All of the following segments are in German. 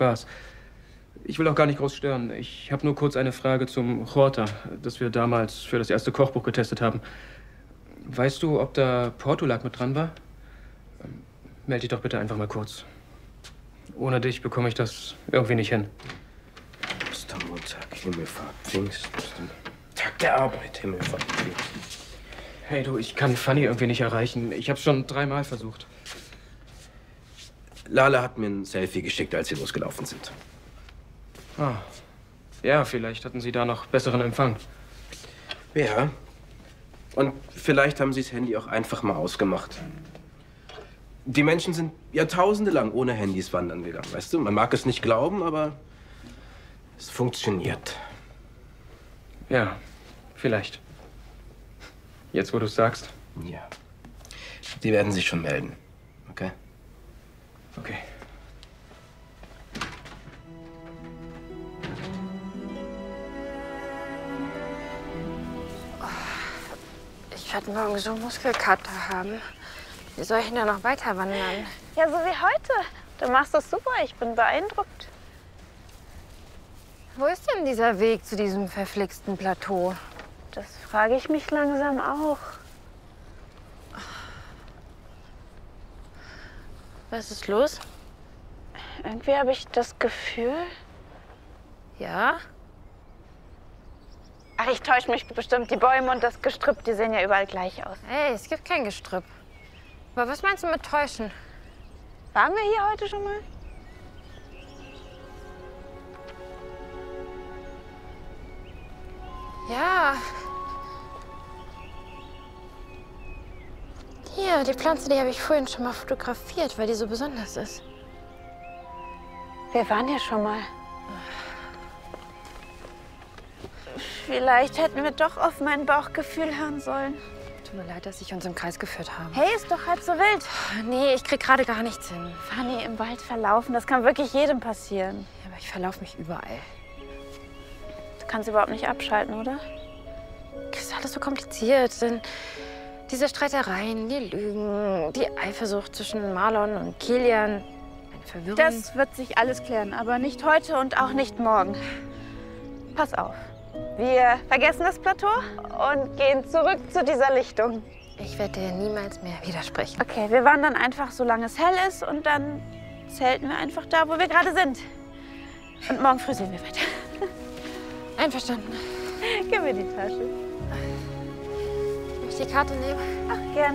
Spaß. Ich will auch gar nicht groß stören. Ich habe nur kurz eine Frage zum Chorta, das wir damals für das erste Kochbuch getestet haben. Weißt du, ob da Portulak mit dran war? Meld dich doch bitte einfach mal kurz. Ohne dich bekomme ich das irgendwie nicht hin. Ostermontag, Himmelfahrt, Pfingsten. Tag der Arbeit, Himmelfahrt, Pfingsten. Hey du, ich kann Fanny irgendwie nicht erreichen. Ich habe es schon 3-mal versucht. Lala hat mir ein Selfie geschickt, als sie losgelaufen sind. Ah. Ja, vielleicht hatten Sie da noch besseren Empfang. Ja. Und vielleicht haben sie das Handy auch einfach mal ausgemacht. Die Menschen sind Jahrtausende lang ohne Handys wandern gegangen, weißt du? Man mag es nicht glauben, aber es funktioniert. Ja, vielleicht. Jetzt, wo du es sagst. Ja. Die werden sich schon melden, okay? Okay. Ich werde morgen so Muskelkater haben. Wie soll ich denn da noch weiter wandern? Ja, so wie heute. Du machst das super. Ich bin beeindruckt. Wo ist denn dieser Weg zu diesem verflixten Plateau? Das frage ich mich langsam auch. Was ist los? Irgendwie habe ich das Gefühl... Ja? Ach, ich täusche mich bestimmt. Die Bäume und das Gestrüpp, die sehen ja überall gleich aus. Hey, es gibt kein Gestrüpp. Aber was meinst du mit täuschen? Waren wir hier heute schon mal? Ja. Hier, die Pflanze, die habe ich vorhin schon mal fotografiert, weil die so besonders ist. Wir waren hier schon mal. Vielleicht hätten wir doch auf mein Bauchgefühl hören sollen. Tut mir leid, dass ich uns im Kreis geführt habe. Hey, ist doch halb so wild. Nee, ich krieg gerade gar nichts hin. Fanny, im Wald verlaufen, das kann wirklich jedem passieren. Ja, aber ich verlaufe mich überall. Du kannst überhaupt nicht abschalten, oder? Das ist alles so kompliziert. Denn diese Streitereien, die Lügen, die Eifersucht zwischen Marlon und Kilian. Eine Verwirrung. Das wird sich alles klären, aber nicht heute und auch nicht morgen. Pass auf. Wir vergessen das Plateau und gehen zurück zu dieser Lichtung. Ich werde dir niemals mehr widersprechen. Okay, wir wandern einfach, solange es hell ist und dann zelten wir einfach da, wo wir gerade sind. Und morgen früh sehen wir weiter. Einverstanden. Gib mir die Tasche. Soll ich die Karte nehmen? Ach, gern.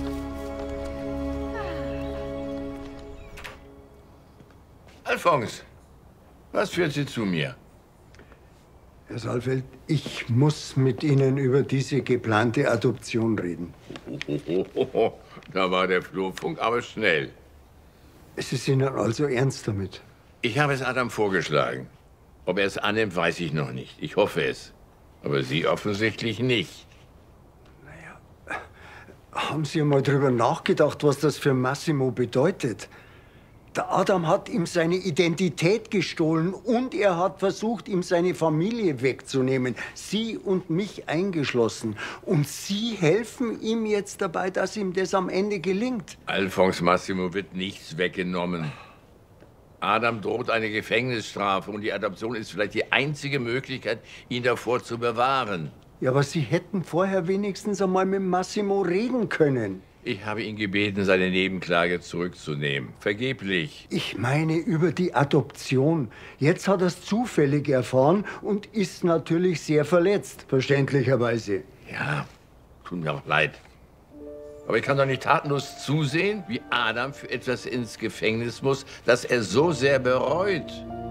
Alfons, was führt Sie zu mir? Herr Saalfeld, ich muss mit Ihnen über diese geplante Adoption reden. Da war der Flurfunk aber schnell. Sie sind also ernst damit? Ich habe es Adam vorgeschlagen. Ob er es annimmt, weiß ich noch nicht. Ich hoffe es. Aber Sie offensichtlich nicht. Haben Sie mal drüber nachgedacht, was das für Massimo bedeutet? Der Adam hat ihm seine Identität gestohlen und er hat versucht, ihm seine Familie wegzunehmen. Sie und mich eingeschlossen. Und Sie helfen ihm jetzt dabei, dass ihm das am Ende gelingt. Alfons, Massimo wird nichts weggenommen. Adam droht eine Gefängnisstrafe und die Adoption ist vielleicht die einzige Möglichkeit, ihn davor zu bewahren. Ja, aber Sie hätten vorher wenigstens einmal mit Massimo reden können. Ich habe ihn gebeten, seine Nebenklage zurückzunehmen. Vergeblich. Ich meine über die Adoption. Jetzt hat er es zufällig erfahren und ist natürlich sehr verletzt, verständlicherweise. Ja, tut mir auch leid. Aber ich kann doch nicht tatenlos zusehen, wie Adam für etwas ins Gefängnis muss, das er so sehr bereut.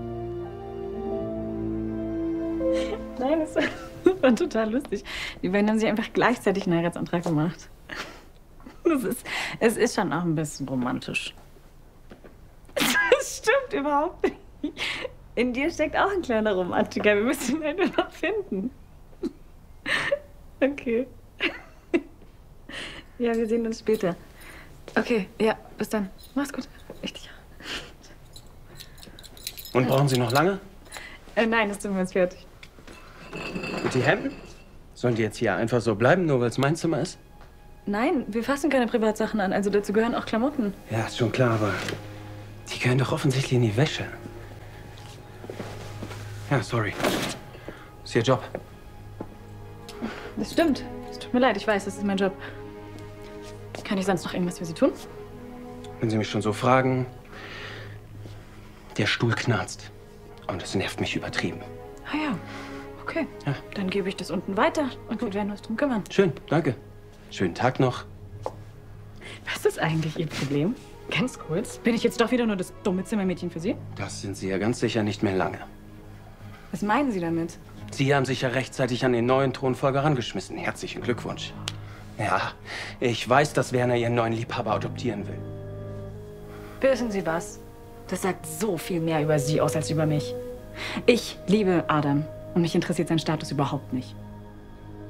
Nein, das war total lustig. Die beiden haben sich einfach gleichzeitig einen Heiratsantrag gemacht. Es ist schon auch ein bisschen romantisch. Das stimmt überhaupt nicht. In dir steckt auch ein kleiner Romantiker. Wir müssen ihn halt noch finden. Okay. Ja, wir sehen uns später. Okay, ja, bis dann. Mach's gut. Richtig. Und brauchen Sie noch lange? Nein, das tun wir jetzt fertig. Und die Hemden? Sollen die jetzt hier einfach so bleiben, nur weil es mein Zimmer ist? Nein, wir fassen keine Privatsachen an. Also dazu gehören auch Klamotten. Ja, ist schon klar, aber die gehören doch offensichtlich in die Wäsche. Ja, sorry. Ist Ihr Job. Das stimmt. Es tut mir leid, ich weiß, das ist mein Job. Kann ich sonst noch irgendwas für Sie tun? Wenn Sie mich schon so fragen, der Stuhl knarzt. Und das nervt mich übertrieben. Ah ja, okay. Ja. Dann gebe ich das unten weiter und wir werden uns drum kümmern. Schön, danke. Schönen Tag noch. Was ist eigentlich Ihr Problem? Ganz kurz. Bin ich jetzt doch wieder nur das dumme Zimmermädchen für Sie? Das sind Sie ja ganz sicher nicht mehr lange. Was meinen Sie damit? Sie haben sich ja rechtzeitig an den neuen Thronfolger rangeschmissen. Herzlichen Glückwunsch. Ja, ich weiß, dass Werner Ihren neuen Liebhaber adoptieren will. Wissen Sie was? Das sagt so viel mehr über Sie aus als über mich. Ich liebe Adam und mich interessiert sein Status überhaupt nicht.